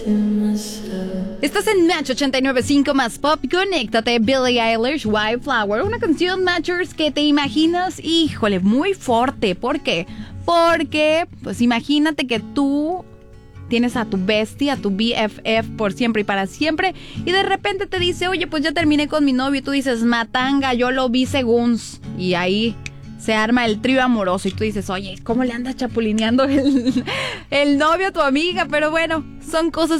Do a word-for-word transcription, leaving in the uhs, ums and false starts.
Estás en Match ochenta y nueve punto cinco más pop. Conéctate, Billie Eilish, Wildflower. Una canción, Matchers, que te imaginas, híjole, muy fuerte. ¿Por qué? Porque, pues imagínate que tú tienes a tu bestie, a tu B F F por siempre y para siempre, y de repente te dice, oye, pues ya terminé con mi novio, y tú dices, matanga, yo lo vi según, y ahí se arma el trío amoroso, y tú dices, oye, ¿cómo le andas chapulineando el, el novio a tu amiga? Pero bueno, son cosas